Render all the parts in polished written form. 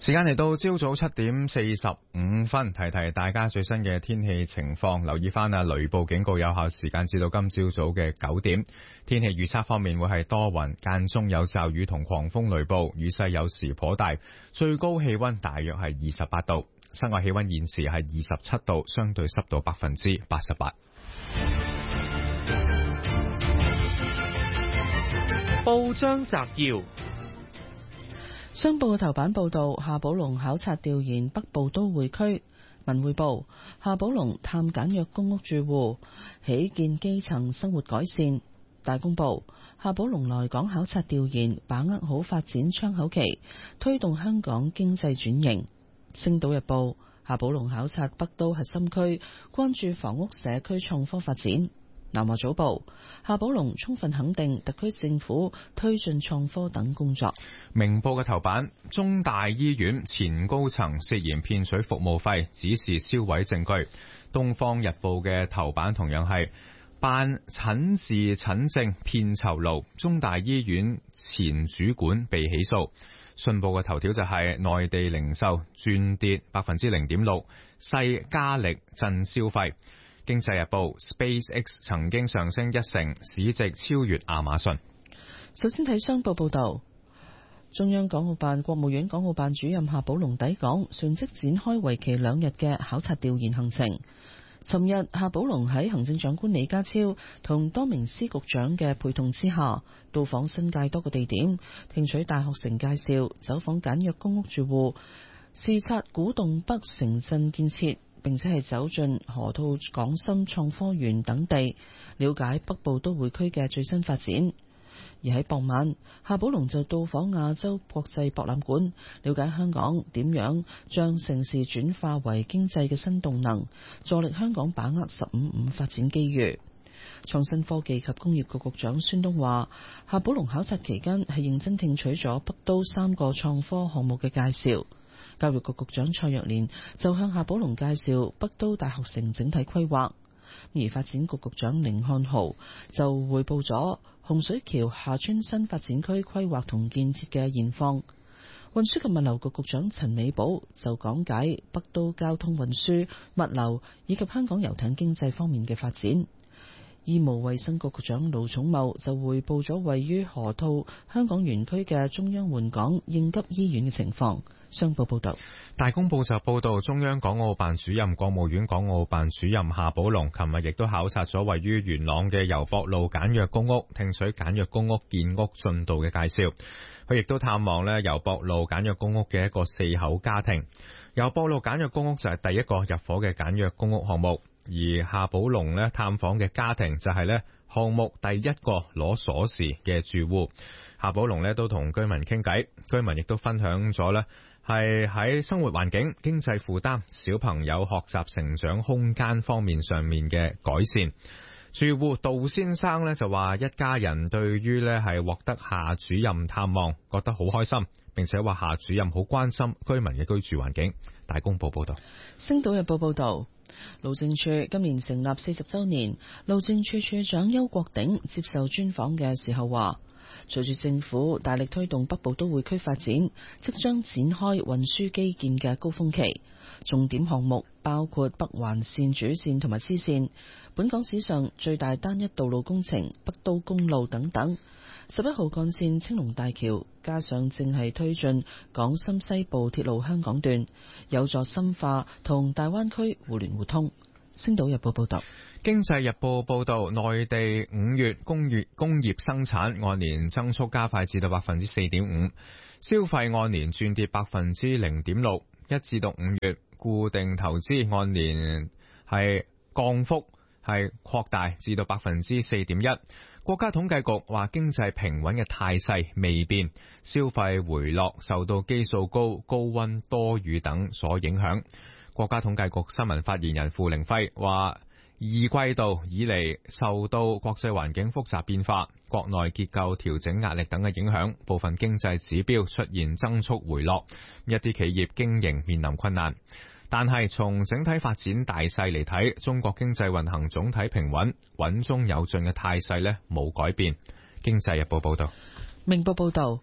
時間嚟到朝早7:45，提提大家最新嘅天氣情況，留意翻雷暴警告有效時間至到今朝早嘅9點。天氣預測方面會係多雲，間中有驟雨同狂風雷暴，雨勢有時頗大，最高氣溫大約係28度，室外氣溫現時係27度，相對濕度88%。 報章摘要。 商報嘅頭版報道夏寶龍考察調研北部都會區。文匯報夏寶龍探簡約公屋住戶，喜見基層生活改善。大公報夏寶龍來港考察調研，把握好發展窗口期，推動香港經濟轉型。星島日報夏寶龍考察北都核心區，關注房屋社區創科發展。南華早報夏寶龍充分肯定特區政府推進創科等工作。 明報嘅頭版，中大醫院前高層涉嫌騙取服務費，指示銷毀證據。東方日報嘅頭版同樣係辦診治診症騙酬勞，中大醫院前主管被起訴。信報嘅頭條就係內地零售轉跌0.6%，勢加力振消費。經濟日報 SpaceX 曾經上升1成，市值超越亞馬遜。 首先睇商報報道，中央港澳辦、國務院港澳辦主任夏寶龍抵港，隨即展開為期2日嘅考察調研行程。尋日夏寶龍喺行政長官李家超同多名司局長嘅陪同之下，到訪新界多個地點，聽取大學城介紹，走訪簡約公屋住戶，視察古洞北城鎮建設，並且係走進河套港深創科園等地，了解北部都會區嘅最新發展。而喺傍晚，夏寶龍就到訪亞洲國際博覽館，了解香港點樣將城市轉化為經濟嘅新動能，助力香港把握15+5發展機遇。創新科技及工業局局長孫東話，夏寶龍考察期間係認真聽取咗北都3個創科項目嘅介紹。教育局局長蔡若蓮就向夏寶龍介紹北都大學城整體規劃，而發展局局長甯漢豪就匯報咗洪水橋廈村新發展區規劃同建設嘅現況。運輸及物流局局長陳美寶就講解北都交通運輸、物流以及香港遊艇經濟方面嘅發展。醫務衛生局局長盧寵茂就匯報咗位於河套香港園區嘅中央援港應急醫院嘅情況。商報報道。 大公報就報道，中央港澳辦主任、國務院港澳辦主任夏寶龍琴日亦都考察咗位於元朗嘅油博路簡約公屋，聽取簡約公屋建屋進度嘅介紹。佢亦都探望油博路簡約公屋嘅一個4口家庭。油博路簡約公屋就係第一個入伙嘅簡約公屋項目。而夏寶龍探訪嘅家庭就係項目第一個攞鎖匙嘅住戶。夏寶龍都同居民傾偈，居民亦都分享咗係喺生活環境、經濟負擔、小朋友學習成長空間方面上面嘅改善。住戶杜先生就話，一家人對於係獲得夏主任探望覺得好開心，並且話夏主任好關心居民嘅居住環境。大公報報道。 星島日報報道，路政署今年成立40週年，路政署署長邱國鼎接受專訪嘅時候話，隨住政府大力推動北部都會區發展，即將展開運輸基建嘅高峰期，重點項目包括北環線主線同埋支線，本港史上最大單一道路工程北都公路等等。11號幹線青龍大橋，加上正係推進港深西部鐵路香港段，有助深化同大灣區互聯互通。星島日報報道。 經濟日報報道，內地5月工業生產按年增速加快至到 4.5%， 消費按年轉跌 0.6%， 一至到5月固定投資按年係降幅係擴大至到 4.1%。國家統計局話，經濟平穩嘅態勢未變，消費回落受到基數高、高溫多雨等所影響。國家統計局新聞發言人付凌暉話，二季度以嚟受到國際環境複雜變化、國內結構調整壓力等嘅影響，部分經濟指標出現增速回落，一啲企業經營面臨困難。但係從整體發展大勢嚟睇，中國經濟運行總體平穩，穩中有進嘅態勢冇改變。經濟日報報道。 明報報道，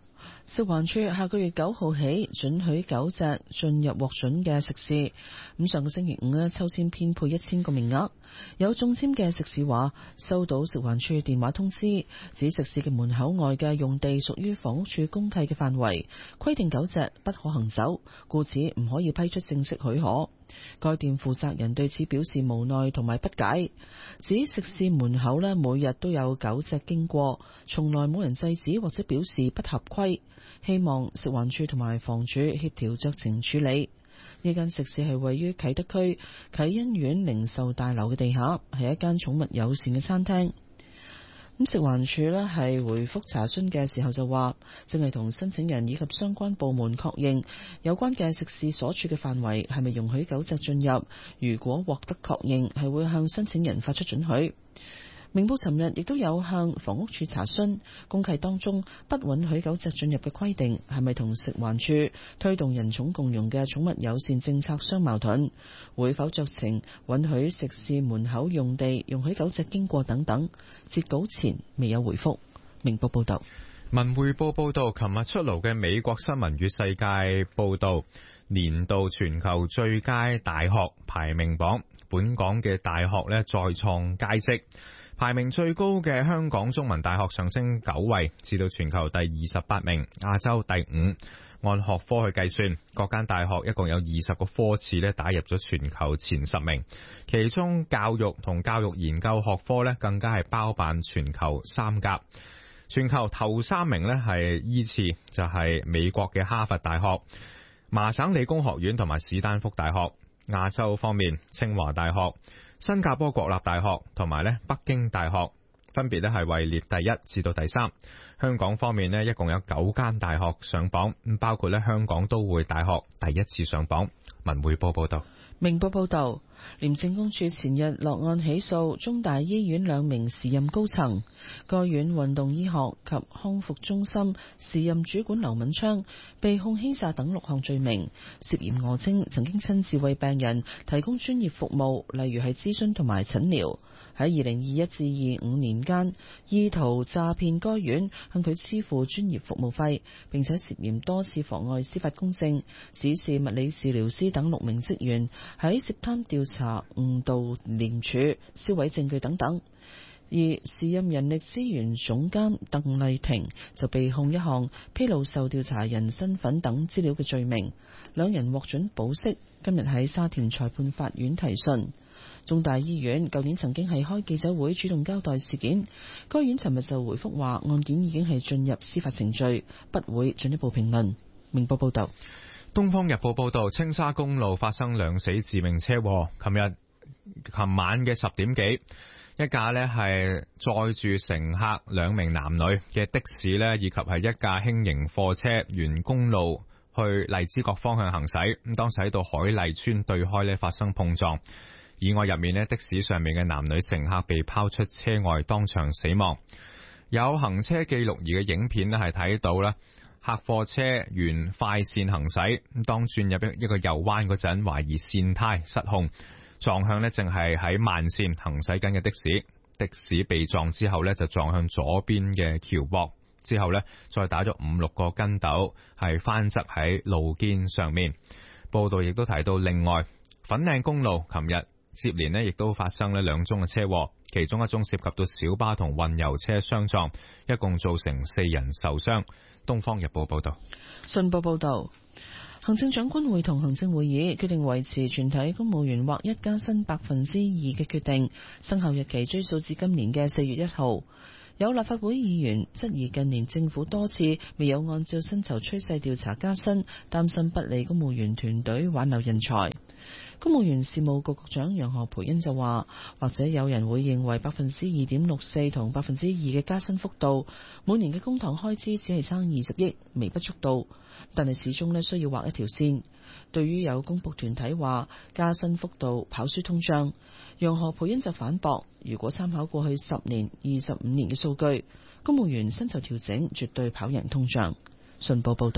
食環署下個月9號起准許狗隻進入獲准嘅食肆。咁上個星期五呢，抽籤編配1000個名額，有中籤嘅食肆話收到食環署電話通知，指食肆嘅門口外嘅用地屬於房屋署公契嘅範圍，規定狗隻不可行走，故此唔可以批出正式許可。該店負責人對此表示無奈同埋不解，指食肆門口呢每日都有狗隻經過，從來冇人制止或者表示不合規，希望食環署同埋房署協調酌情處理。呢間食肆係位於啟德區啟欣苑零售大樓嘅地下，係一間寵物友善嘅餐廳。咁食環署呢係回覆查詢嘅時候就話，正係同申請人以及相關部門確認有關嘅食肆所處嘅範圍係咪容許狗隻進入，如果獲得確認，係會向申請人發出准許。明報尋日亦都有向房屋署查詢，公契當中不允許狗隻進入嘅規定係咪同食環署推動人寵共融嘅寵物友善政策相矛盾，會否酌情允許食肆門口用地容許狗隻經過等等。截稿前未有回覆。明報報道。 文匯報報道，琴日出爐嘅美國新聞與世界報道年度全球最佳大學排名榜，本港嘅大學呢再創佳績。排名最高嘅香港中文大學上升9位，至到全球第28名，亞洲第5。按學科去計算，各間大學一共有20個科次咧打入咗全球前10名，其中教育同教育研究學科咧更加係包辦全球3甲。全球頭3名咧係依次就係美國嘅哈佛大學、麻省理工學院同埋史丹福大學。亞洲方面，清華大學、新加坡國立大學同埋北京大學分別係位列第1至到第3。香港方面一共有9間大學上榜，包括香港都會大學第1次上榜。文匯報報道。 明報報道，廉政公署前日落案起訴中大醫院2名時任高層，該院運動醫學及康復中心時任主管劉敏昌被控欺詐等6項罪名，涉嫌訛稱曾經親自為病人提供專業服務，例如係諮詢同埋診療。喺2021至25年間，意圖詐騙該院向佢支付專業服務費，並且涉嫌多次妨礙司法公正，指示物理治療師等6名職員喺涉貪調查、誤導廉署、銷毀證據等等。而時任人力資源總監鄧麗婷就被控一項披露受調查人身份等資料嘅罪名，兩人獲准保釋，今日喺沙田裁判法院提訊。中大醫院舊年曾經係開記者會主動交代事件，該院尋日就回覆話案件已經係進入司法程序，不會進一步評論。明報報道。 東方日報報道，青沙公路發生2死致命車禍，琴晚嘅10點幾，一架係載住乘客2名男女嘅的士以及係一架輕型貨車沿公路去荔枝角方向行駛，咁當時喺到海麗村對開發生碰撞。意外入面的士上面嘅男女乘客被拋出車外，當場死亡。有行車記錄儀嘅影片係睇到客貨車沿快線行駛，當轉入一個右彎嗰陣，懷疑線胎失控，撞向正係喺慢線行駛緊嘅的士。的士被撞之後就撞向左邊嘅橋壆，之後再打咗5-6個跟斗，係翻側喺路肩上面。報道亦都提到，另外粉嶺公路琴日接連亦都發生2宗嘅車禍，其中一宗涉及到小巴同運油車相撞，一共造成4人受傷。東方日報報道。 信報報道，行政長官會同行政會議決定維持全體公務員劃一加薪2%嘅決定，生效日期追溯至今年嘅4月1號。有立法會議員質疑近年政府多次未有按照薪酬趨勢調查加薪，擔心不利公務員團隊挽留人才。公務員事務局局長楊何蓓茵就話，或者有人會認為 2.64% 同 2% 嘅加薪幅度，每年嘅公帑開支只係差20億，微不足道。但係始終需要畫一條線。對於有公僕團體話加薪幅度跑輸通脹，楊何蓓茵就反駁，如果參考過去10年、25年嘅數據，公務員薪酬調整絕對跑贏通脹。信報報道。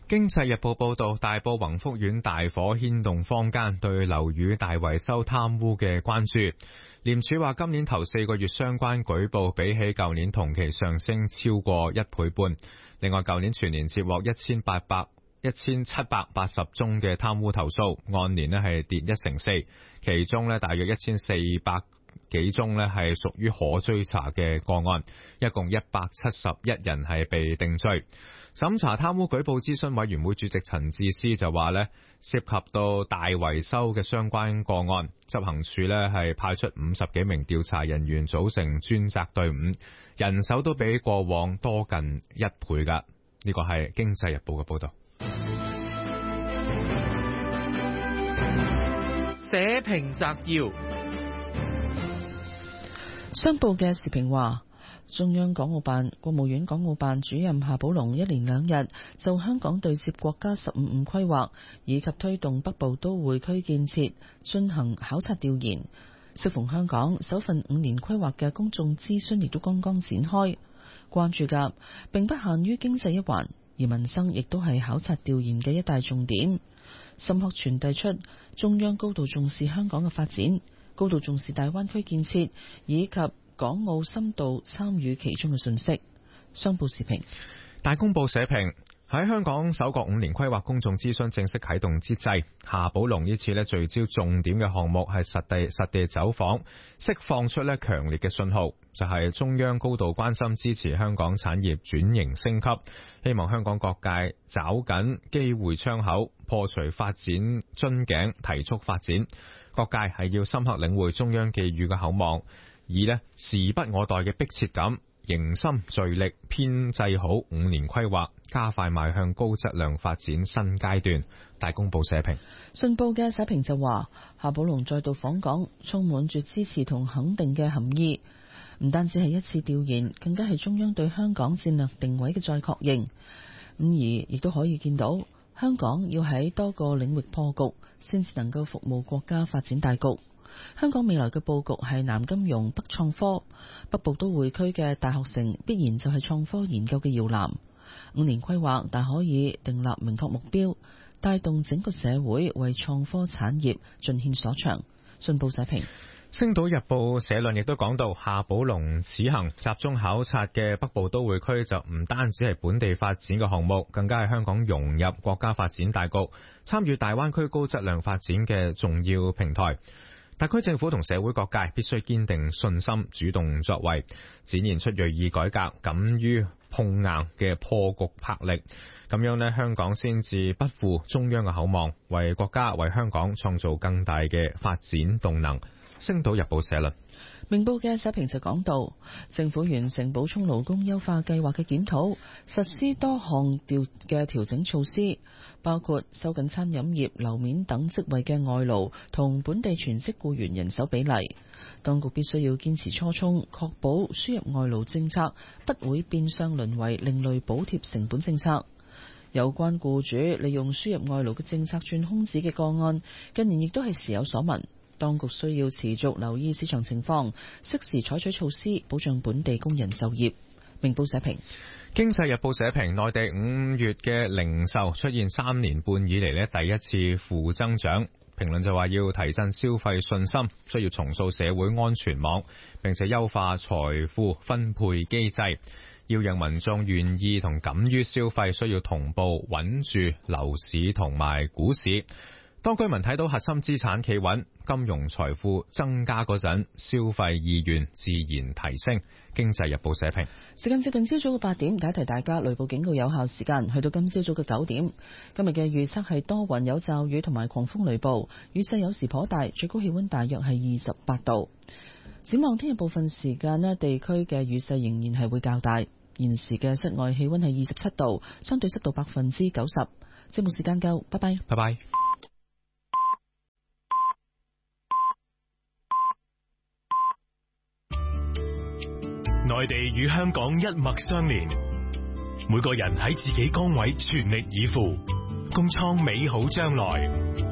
經濟日報報道，大埔宏福苑大火牽動坊間對樓宇大維修貪污嘅關注。廉署話今年頭4個月相關舉報比起舊年同期上升超過1倍半。另外，舊年全年接獲1780宗嘅貪污投訴，按年係跌1成4，其中大約1400幾宗係屬於可追查嘅個案，一共171人係被定罪。審查貪污舉報諮詢委員會主席陳智思就話涉及到大維修嘅相關個案，執行處係派出50幾名調查人員組成專責隊伍，人手都比過往多近1倍㗎。呢個係經濟日報嘅報道。 社評摘要。 商報嘅時評話，中央港澳辦、國務院港澳辦主任夏寶龍一連2日就香港對接國家15五規劃以及推動北部都會區建設進行考察調研。適逢香港首份5年規劃嘅公眾諮詢亦都剛剛展開，關注嘅並不限於經濟一環，而民生亦都係考察調研嘅一大重點，深刻傳遞出中央高度重視香港嘅發展，高度重視大灣區建設以及港澳深度參與其中嘅信息。商報時評。 大公報社評，喺香港首個5年規劃公眾諮詢正式啟動之際，夏寶龍呢次聚焦重點嘅項目係實地走訪，釋放出強烈嘅信號，就係中央高度關心支持香港產業轉型升級，希望香港各界抓緊機會窗口，破除發展樽頸，提速發展。各界係要深刻領會中央寄予嘅厚望，以時不我待嘅迫切感，凝心聚力編製好5年規劃，加快邁向高質量發展新階段。大公報社評。 信報嘅社評就話，夏寶龍再度訪港，充滿住支持同肯定嘅含義，唔單止係一次調研，更加係中央對香港戰略定位嘅再確認。而亦都可以見到，香港要喺多個領域破局，先至能夠服務國家發展大局。香港未來嘅佈局係南金融、北創科，北部都會區嘅大學城必然就係創科研究嘅搖籃。5年規劃但可以訂立明確目標，帶動整個社會為創科產業盡獻所長。信報社評。 星島日報社論亦都講到，夏寶龍此行集中考察嘅北部都會區就唔單止係本地發展嘅項目，更加係香港融入國家發展大局、參與大灣區高質量發展嘅重要平台。特區政府同社會各界必須堅定信心，主動作為，展現出銳意改革、敢於碰硬嘅破局魄力。咁樣香港先至不負中央嘅厚望，為國家、為香港創造更大嘅發展動能。星島日報社論。 明報嘅社評就講到，政府完成補充勞工優化計劃嘅檢討，實施多項調整措施，包括收緊餐飲業、樓面等職位嘅外勞同本地全職僱員人手比例。當局必須要堅持初衷，確保輸入外勞政策不會變相淪為另類補貼成本政策。有關僱主利用輸入外勞嘅政策轉空子嘅個案，近年亦都係時有所聞。當局需要持續留意市場情況，適時採取措施，保障本地工人就業。明報社評。 經濟日報社評，內地5月嘅零售出現3年半以嚟第一次負增長。評論就話要提振消費信心，需要重塑社會安全網，並且優化財富分配機制，要讓民眾願意同敢於消費，需要同步穩住樓市同埋股市。當居民睇到核心資產企穩、金融財富增加嗰陣，消費意願自然提升。經濟日報社評。 時間接近朝早嘅8點，提一提大家雷暴警告有效時間去到今朝早嘅9點。今日嘅預測係多雲有驟雨同埋狂風雷暴，雨勢有時頗大，最高氣溫大約係28度。展望聽日部分時間呢，地區嘅雨勢仍然係會較大。現時嘅室外氣溫係27度，相對濕度90%。節目時間夠，拜拜。 拜拜。 內地與香港一脈相連，每個人喺自己崗位全力以赴，共創美好將來。